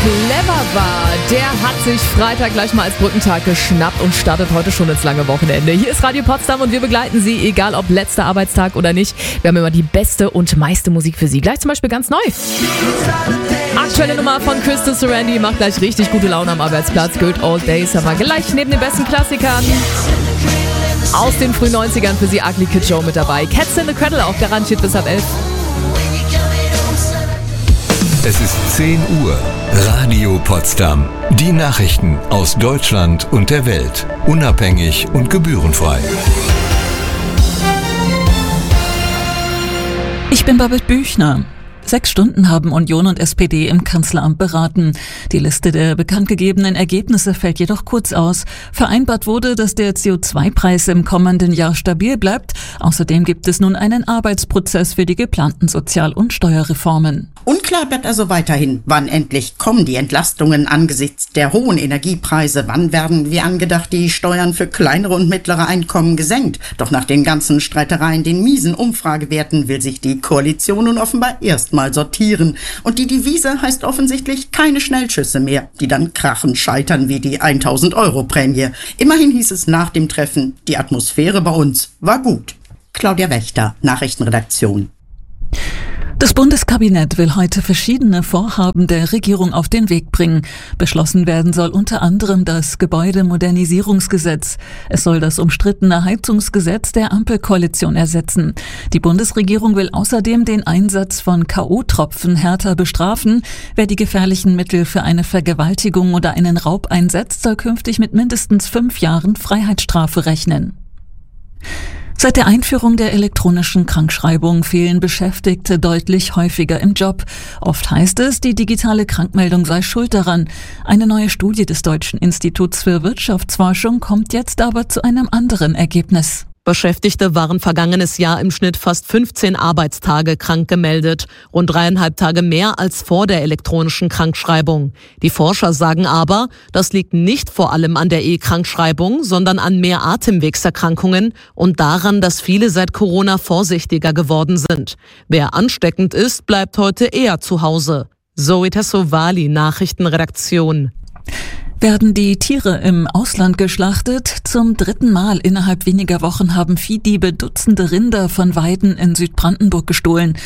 clever war, der hat sich Freitag gleich mal als Brückentag geschnappt und startet heute schon ins lange Wochenende. Hier ist Radio Potsdam und wir begleiten Sie, egal ob letzter Arbeitstag oder nicht. Wir haben immer die beste und meiste Musik für Sie. Gleich zum Beispiel ganz neu. Aktuelle Nummer von Crystal Serenity macht gleich richtig gute Laune am Arbeitsplatz. Good Old Days haben wir gleich neben den besten Klassikern aus den frühen 90ern für Sie Ugly Kid Joe mit dabei. Cats in the Cradle auch garantiert bis ab 11. Es ist 10 Uhr. Radio Potsdam. Die Nachrichten aus Deutschland und der Welt. Unabhängig und gebührenfrei. Ich bin Babette Büchner. 6 Stunden haben Union und SPD im Kanzleramt beraten. Die Liste der bekanntgegebenen Ergebnisse fällt jedoch kurz aus. Vereinbart wurde, dass der CO2-Preis im kommenden Jahr stabil bleibt. Außerdem gibt es nun einen Arbeitsprozess für die geplanten Sozial- und Steuerreformen. Unklar bleibt also weiterhin, wann endlich kommen die Entlastungen angesichts der hohen Energiepreise. Wann werden, wie angedacht, die Steuern für kleinere und mittlere Einkommen gesenkt? Doch nach den ganzen Streitereien, den miesen Umfragewerten, will sich die Koalition nun offenbar erstmal sortieren. Und die Devise heißt offensichtlich keine Schnellschüsse mehr, die dann krachend scheitern wie die 1.000-Euro-Prämie. Immerhin hieß es nach dem Treffen, die Atmosphäre bei uns war gut. Claudia Wächter, Nachrichtenredaktion. Das Bundeskabinett will heute verschiedene Vorhaben der Regierung auf den Weg bringen. Beschlossen werden soll unter anderem das Gebäudemodernisierungsgesetz. Es soll das umstrittene Heizungsgesetz der Ampelkoalition ersetzen. Die Bundesregierung will außerdem den Einsatz von K.O.-Tropfen härter bestrafen. Wer die gefährlichen Mittel für eine Vergewaltigung oder einen Raub einsetzt, soll künftig mit mindestens 5 Jahren Freiheitsstrafe rechnen. Seit der Einführung der elektronischen Krankschreibung fehlen Beschäftigte deutlich häufiger im Job. Oft heißt es, die digitale Krankmeldung sei schuld daran. Eine neue Studie des Deutschen Instituts für Wirtschaftsforschung kommt jetzt aber zu einem anderen Ergebnis. Beschäftigte waren vergangenes Jahr im Schnitt fast 15 Arbeitstage krank gemeldet, rund 3,5 Tage mehr als vor der elektronischen Krankschreibung. Die Forscher sagen aber, das liegt nicht vor allem an der E-Krankschreibung, sondern an mehr Atemwegserkrankungen und daran, dass viele seit Corona vorsichtiger geworden sind. Wer ansteckend ist, bleibt heute eher zu Hause. Zoe Tassovali, Nachrichtenredaktion. Werden die Tiere im Ausland geschlachtet? Zum 3. Mal innerhalb weniger Wochen haben Viehdiebe Dutzende Rinder von Weiden in Südbrandenburg gestohlen.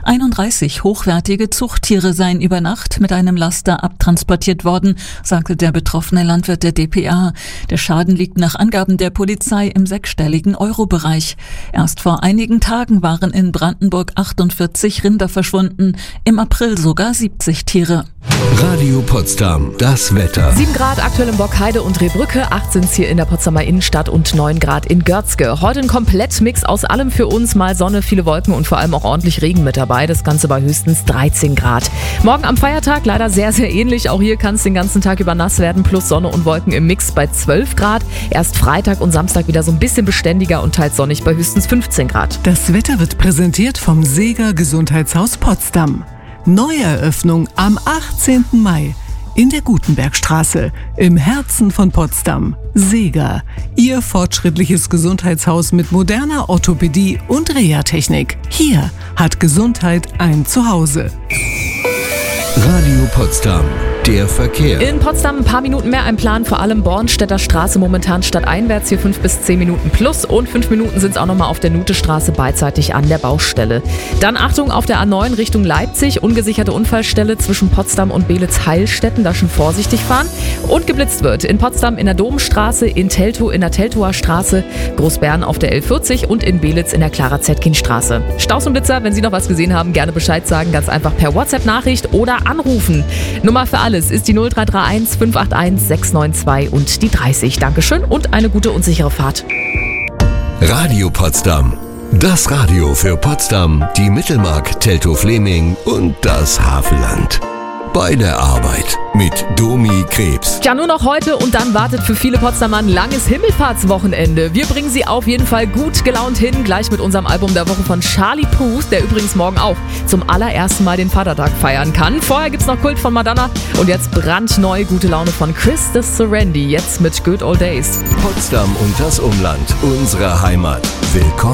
31 hochwertige Zuchttiere seien über Nacht mit einem Laster abtransportiert worden, sagte der betroffene Landwirt der dpa. Der Schaden liegt nach Angaben der Polizei im 6-stelligen Euro-Bereich. Erst vor einigen Tagen waren in Brandenburg 48 Rinder verschwunden, im April sogar 70 Tiere. Radio Potsdam, das Wetter. 7 Grad aktuell in Borkheide und Rehbrücke, 8 sind es hier in der Potsdamer Innenstadt und 9 Grad in Görzge. Heute ein Komplettmix aus allem für uns, mal Sonne, viele Wolken und vor allem auch ordentlich Regen mit dabei. Das Ganze bei höchstens 13 Grad. Morgen am Feiertag leider sehr, sehr ähnlich. Auch hier kann es den ganzen Tag über nass werden, plus Sonne und Wolken im Mix bei 12 Grad. Erst Freitag und Samstag wieder so ein bisschen beständiger und teils sonnig bei höchstens 15 Grad. Das Wetter wird präsentiert vom Seeger Gesundheitshaus Potsdam. Neueröffnung am 18. Mai in der Gutenbergstraße im Herzen von Potsdam. Seeger, Ihr fortschrittliches Gesundheitshaus mit moderner Orthopädie und Reha-Technik. Hier hat Gesundheit ein Zuhause. Radio Potsdam, der Verkehr. In Potsdam ein paar Minuten mehr ein Plan, vor allem Bornstedter Straße momentan stadteinwärts, hier 5 bis 10 Minuten plus und 5 Minuten sind es auch nochmal auf der Nutestraße beidseitig an der Baustelle. Dann Achtung auf der A9 Richtung Leipzig, ungesicherte Unfallstelle zwischen Potsdam und Beelitz-Heilstätten, da schon vorsichtig fahren. Und geblitzt wird in Potsdam in der Domstraße, in Teltow in der Teltower Straße, Großbären auf der L40 und in Beelitz in der Clara-Zetkin-Straße. Staus und Blitzer, wenn Sie noch was gesehen haben, gerne Bescheid sagen, ganz einfach per WhatsApp-Nachricht oder anrufen. Nummer für alles ist die 0331 581 692 und die 30. Dankeschön und eine gute und sichere Fahrt. Radio Potsdam. Das Radio für Potsdam, die Mittelmark, Teltow-Fleming und das Havelland. Bei der Arbeit mit Domi Krebs. Ja, nur noch heute und dann wartet für viele Potsdamer ein langes Himmelfahrtswochenende. Wir bringen Sie auf jeden Fall gut gelaunt hin, gleich mit unserem Album der Woche von Charlie Puth, der übrigens morgen auch zum allerersten Mal den Vatertag feiern kann. Vorher gibt's noch Kult von Madonna und jetzt brandneu gute Laune von Crystal Serenity, jetzt mit Good Old Days. Potsdam und das Umland, unsere Heimat. Willkommen.